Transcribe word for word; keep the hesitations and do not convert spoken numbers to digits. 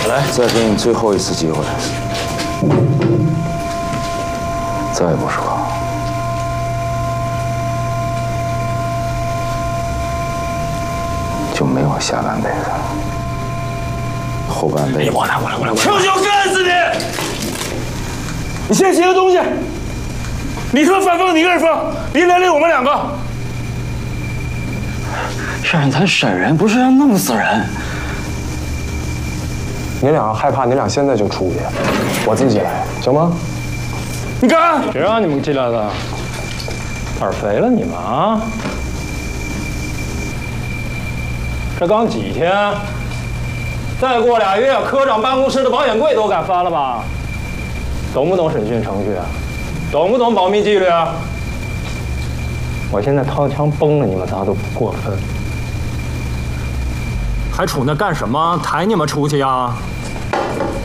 来， 再给你最后一次机会，再不说，就没有下半辈子，后半辈子。 过来，过来，过来，过来！ 求求干死你！你先写个东西，你说反封，你一个人封，别连累我们两个。 是让咱审人，不是让弄死人。 你俩害怕，你俩现在就出去，我自己来，行吗？ 你敢？ 谁让你们进来的？胆肥了你们啊！这刚几天，再过俩月，科长办公室的保险柜都敢翻了吧？懂不懂审讯程序啊？懂不懂保密纪律啊？我现在掏枪崩了你们仨都不过分，还杵那干什么？抬你们出去呀？